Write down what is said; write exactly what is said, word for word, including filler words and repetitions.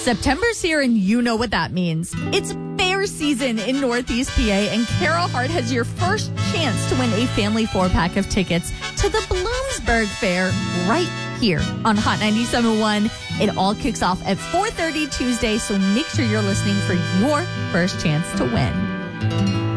September's here and you know what that means. It's fair season in Northeast P A and Carol Hart has your first chance to win a family four-pack of tickets to the Bloomsburg Fair right here on Hot ninety-seven point one. It all kicks off at four thirty Tuesday, so make sure you're listening for your first chance to win.